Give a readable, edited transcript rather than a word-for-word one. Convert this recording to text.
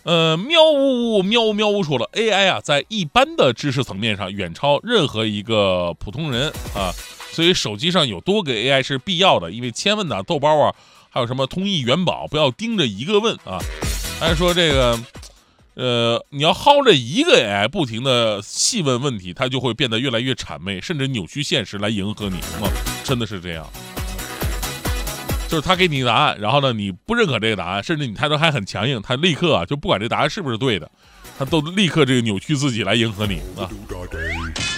喵呜呜喵呜喵呜说了 ，AI 啊，在一般的知识层面上远超任何一个普通人啊，所以手机上有多个 AI 是必要的，因为千问呐、豆包啊，还有什么通义元宝，不要盯着一个问啊。还是说这个，你要薅着一个 AI 不停的细问问题，它就会变得越来越谄媚，甚至扭曲现实来迎合你啊，真的是这样。就是他给你答案，然后呢，你不认可这个答案，甚至你态度还很强硬，他立刻啊就不管这答案是不是对的，他都立刻这个扭曲自己来迎合你啊。